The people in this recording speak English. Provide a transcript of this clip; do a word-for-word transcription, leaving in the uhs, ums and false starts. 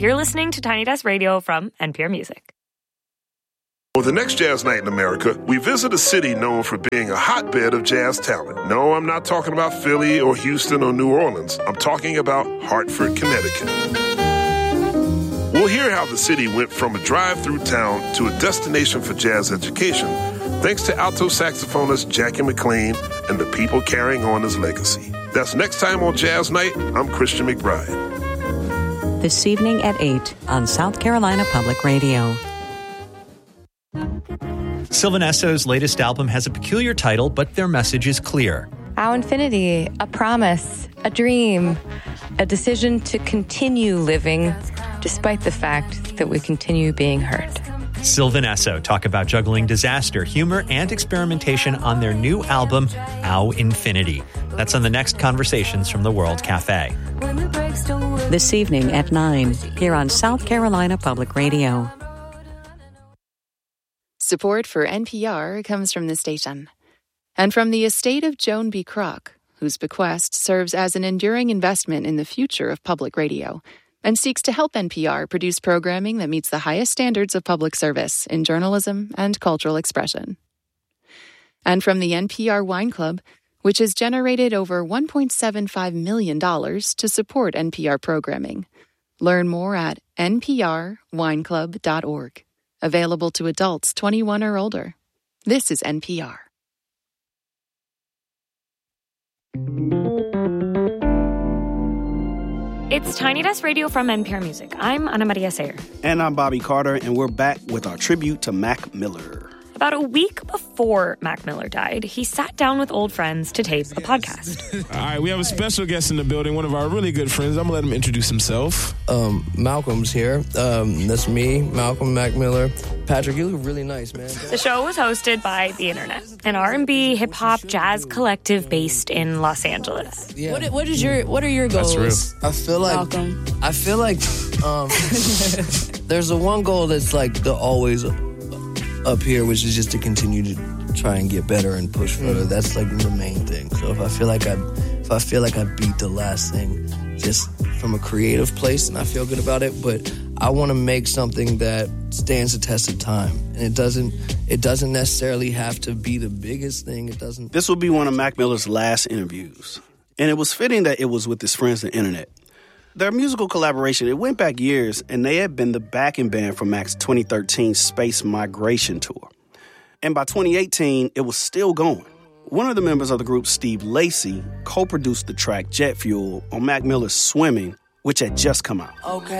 You're listening to Tiny Desk Radio from N P R Music. For the next Jazz Night in America, we visit a city known for being a hotbed of jazz talent. No, I'm not talking about Philly or Houston or New Orleans. I'm talking about Hartford, Connecticut. We'll hear how the city went from a drive-through town to a destination for jazz education, thanks to alto saxophonist Jackie McLean and the people carrying on his legacy. That's next time on Jazz Night. I'm Christian McBride. This evening at eight on South Carolina Public Radio. Sylvan Esso's latest album has a peculiar title, but their message is clear. Our infinity, a promise, a dream, a decision to continue living despite the fact that we continue being hurt. Sylvan Esso talk about juggling disaster, humor, and experimentation on their new album, Our Infinity. That's on the next Conversations from the World Cafe. This evening at nine, here on South Carolina Public Radio. Support for N P R comes from the station and from the estate of Joan B. Kroc, whose bequest serves as an enduring investment in the future of public radio and seeks to help N P R produce programming that meets the highest standards of public service in journalism and cultural expression. And from the N P R Wine Club, which has generated over one point seven five million dollars to support N P R programming. Learn more at n p r wine club dot org. Available to adults twenty-one or older. This is N P R. It's Tiny Desk Radio from N P R Music. I'm Ana Maria Sayer. And I'm Bobby Carter, and we're back with our tribute to Mac Miller. About a week before Mac Miller died, he sat down with old friends to tape a podcast. All right, we have a special guest in the building, one of our really good friends. I'm going to let him introduce himself. Um, Malcolm's here. Um, that's me, Malcolm Mac Miller. Patrick, you look really nice, man. The show was hosted by The Internet, an R and B, hip-hop, jazz collective based in Los Angeles. Yeah. What, what is your What are your goals? That's real. I feel like Malcolm. I feel like um, there's a one goal that's like the always up here, which is just to continue to try and get better and push further. That's like the main thing. So if I feel like I, if I feel like I beat the last thing, just from a creative place, and I feel good about it. But I want to make something that stands the test of time, and it doesn't. It doesn't necessarily have to be the biggest thing. It doesn't. This will be one of Mac Miller's last interviews, and it was fitting that it was with his friends, The Internet. Their musical collaboration, it went back years, and they had been the backing band for Mac's twenty thirteen Space Migration Tour. And by twenty eighteen, it was still going. One of the members of the group, Steve Lacy, co-produced the track Jet Fuel on Mac Miller's Swimming, which had just come out. Okay.